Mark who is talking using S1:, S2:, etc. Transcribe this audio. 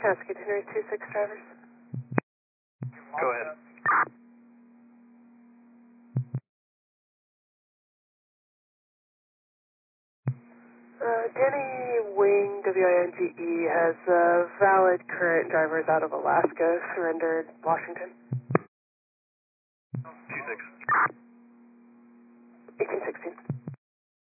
S1: Ask itinerary 26 drivers.
S2: Go ahead.
S1: Danny Wing, WINGE, has valid current drivers out of Alaska, surrendered Washington.
S2: 26.
S1: 1816.